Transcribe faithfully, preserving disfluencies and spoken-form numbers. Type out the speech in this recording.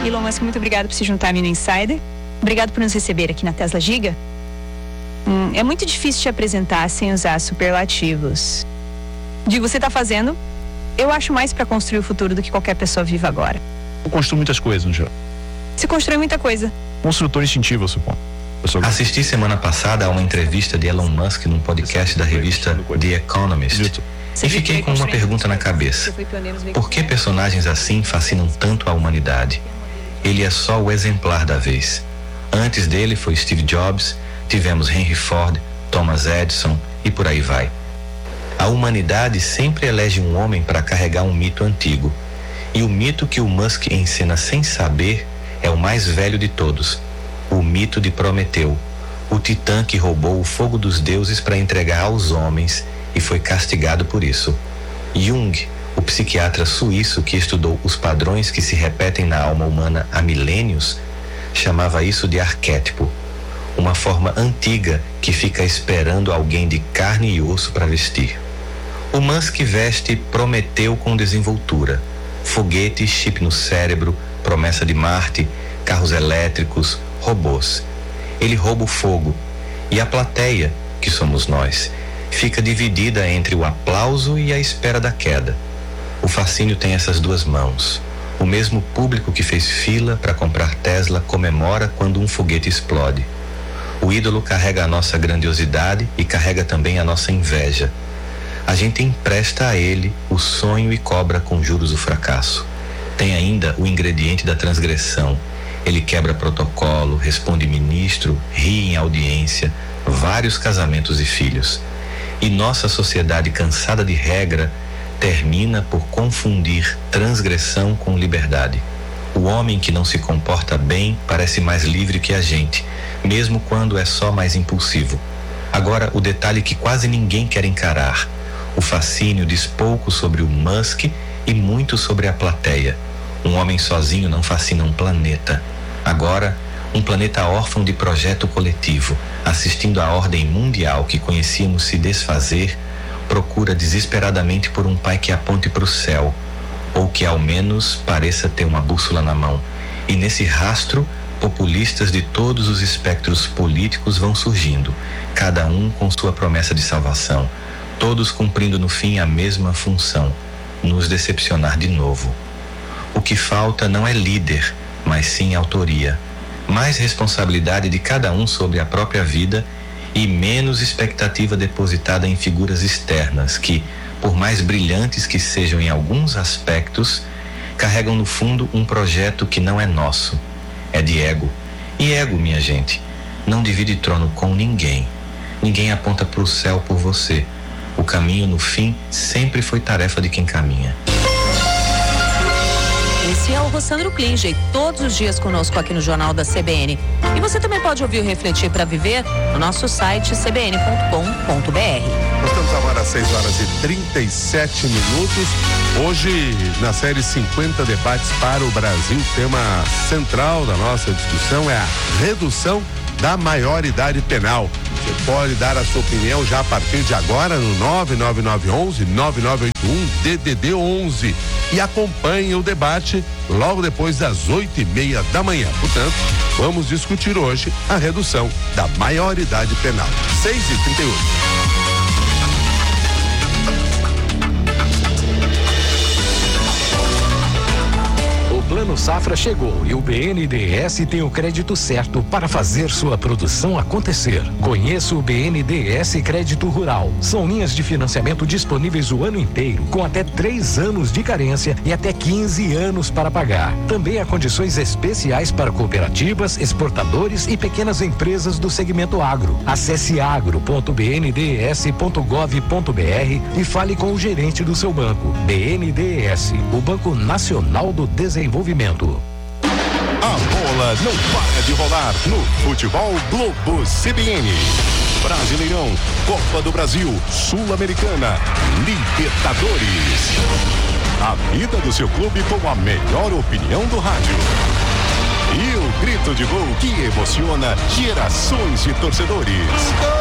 Elon Musk, muito obrigado por se juntar a mim no Insider. Obrigado por nos receber aqui na Tesla Giga. Hum, é muito difícil te apresentar sem usar superlativos. Digo, você está fazendo, eu acho, mais para construir o futuro do que qualquer pessoa viva agora. Eu construo muitas coisas, no geral. Você constrói muita coisa. Construtor instintivo, eu suponho. Eu sou... Assisti semana passada a uma entrevista de Elon Musk num podcast da revista The Economist. E fiquei com uma pergunta na cabeça. Por que personagens assim fascinam tanto a humanidade? Ele é só o exemplar da vez. Antes dele foi Steve Jobs, tivemos Henry Ford, Thomas Edison e por aí vai. A humanidade sempre elege um homem para carregar um mito antigo. E o mito que o Musk ensina sem saber é o mais velho de todos. O mito de Prometeu, o titã que roubou o fogo dos deuses para entregar aos homens e foi castigado por isso. Jung, o psiquiatra suíço que estudou os padrões que se repetem na alma humana há milênios, chamava isso de arquétipo, uma forma antiga que fica esperando alguém de carne e osso para vestir. O Musk veste Prometeu com desenvoltura, foguete, chip no cérebro, promessa de Marte, carros elétricos, robôs. Ele rouba o fogo e a plateia, que somos nós, fica dividida entre o aplauso e a espera da queda. O fascínio tem essas duas mãos. O mesmo público que fez fila para comprar Tesla comemora quando um foguete explode. O ídolo carrega a nossa grandiosidade e carrega também a nossa inveja. A gente empresta a ele o sonho e cobra com juros o fracasso. Tem ainda o ingrediente da transgressão. Ele quebra protocolo, responde ministro, ri em audiência, vários casamentos e filhos. E nossa sociedade cansada de regra termina por confundir transgressão com liberdade. O homem que não se comporta bem parece mais livre que a gente, mesmo quando é só mais impulsivo. Agora, o detalhe que quase ninguém quer encarar. O fascínio diz pouco sobre o Musk e muito sobre a plateia. Um homem sozinho não fascina um planeta. Agora, um planeta órfão de projeto coletivo, assistindo à ordem mundial que conhecíamos se desfazer, procura desesperadamente por um pai que aponte para o céu, ou que ao menos pareça ter uma bússola na mão. E nesse rastro, populistas de todos os espectros políticos vão surgindo, cada um com sua promessa de salvação, todos cumprindo no fim a mesma função, nos decepcionar de novo. O que falta não é líder, mas sim autoria. Mais responsabilidade de cada um sobre a própria vida e menos expectativa depositada em figuras externas que, por mais brilhantes que sejam em alguns aspectos, carregam no fundo um projeto que não é nosso, é de ego. E ego, minha gente, não divide trono com ninguém. Ninguém aponta para o céu por você. O caminho, no fim, sempre foi tarefa de quem caminha. Esse é o Rossandro Klinger, todos os dias conosco aqui no Jornal da C B N. E você também pode ouvir o Refletir para Viver no nosso site c b n ponto com ponto b r. Nós estamos agora às seis horas e trinta e sete minutos. Hoje, na série cinquenta Debates para o Brasil, o tema central da nossa discussão é a redução da maioridade penal. Você pode dar a sua opinião já a partir de agora no nove nove nove um um nove nove oito um D D D onze e acompanhe o debate logo depois das oito e meia da manhã. Portanto, vamos discutir hoje a redução da maioridade penal. seis e trinta e oito. O Plano Safra chegou e o B N D E S tem o crédito certo para fazer sua produção acontecer. Conheça o B N D E S Crédito Rural. São linhas de financiamento disponíveis o ano inteiro, com até três anos de carência e até quinze anos para pagar. Também há condições especiais para cooperativas, exportadores e pequenas empresas do segmento agro. Acesse agro ponto b n d e s ponto gov ponto b r e fale com o gerente do seu banco. B N D E S, o Banco Nacional do Desenvolvimento. A bola não para de rolar no Futebol Globo C B N. Brasileirão, Copa do Brasil, Sul-Americana, Libertadores. A vida do seu clube com a melhor opinião do rádio. E o grito de gol que emociona gerações de torcedores.